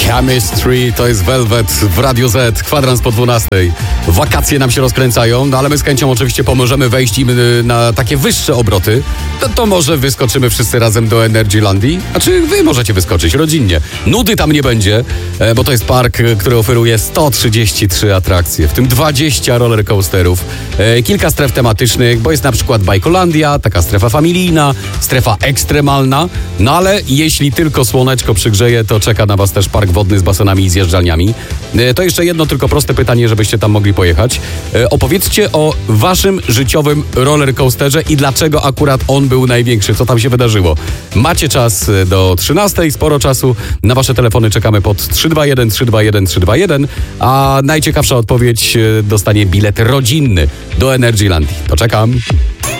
Chemistry, to jest Velvet w Radio Z, kwadrans po 12. Wakacje nam się rozkręcają, no ale my z chęcią oczywiście pomożemy wejść im na takie wyższe obroty. To może wyskoczymy wszyscy razem do Energylandii? A czy wy możecie wyskoczyć rodzinnie? Nudy tam nie będzie, bo to jest park, który oferuje 133 atrakcje, w tym 20 rollercoasterów, kilka stref tematycznych, bo jest na przykład Bajkolandia, taka strefa familijna, strefa ekstremalna, no ale jeśli tylko słoneczko przygrzeje, to czeka na was też park wodny z basenami i zjeżdżalniami. To jeszcze jedno tylko proste pytanie, żebyście tam mogli pojechać. Opowiedzcie o waszym życiowym rollercoasterze i dlaczego akurat on był największy, co tam się wydarzyło. Macie czas do 13, sporo czasu. Na wasze telefony czekamy pod 321 321 321, a najciekawsza odpowiedź dostanie bilet rodzinny do Energylandii. To czekam.